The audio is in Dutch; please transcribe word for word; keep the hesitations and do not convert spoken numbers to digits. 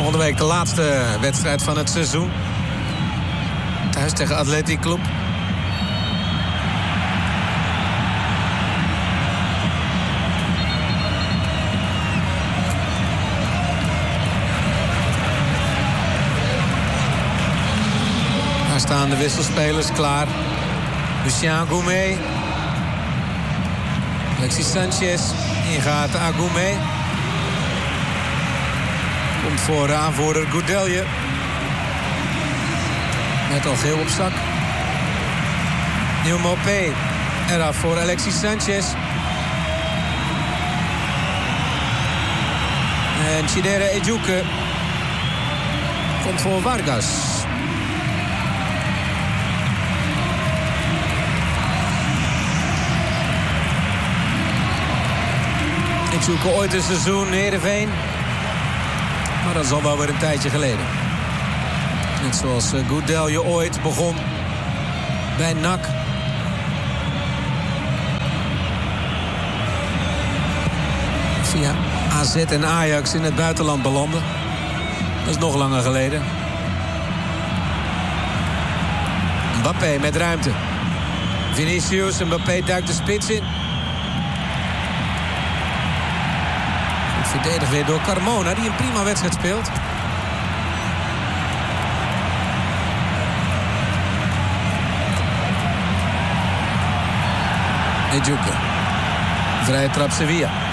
Volgende week de laatste wedstrijd van het seizoen. Thuis tegen Athletic Club. Daar staan de wisselspelers klaar. Lucien Goumet. Alexis Sanchez. Ingaat Agoumet. Komt voor aanvoerder Goudelje. Met al geel op zak. Nieuw Mopé. Eraf voor Alexis Sanchez. En Chidera Ejuke komt voor Vargas. Ejuke ooit een seizoen Heerenveen. Maar dat is al wel weer een tijdje geleden. Net zoals Goudelje ooit begon bij N A C. Via A Z en Ajax in het buitenland belanden. Dat is nog langer geleden. Mbappé met ruimte. Vinicius, Mbappé duikt de spits in. Verdedigd weer door Carmona, die een prima wedstrijd speelt. Ejuke. Vrije trap Sevilla.